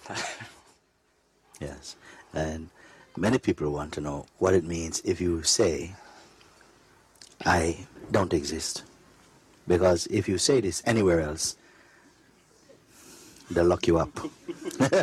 Yes. And many people want to know what it means if you say, I don't exist. Because if you say this anywhere else, they'll lock you up.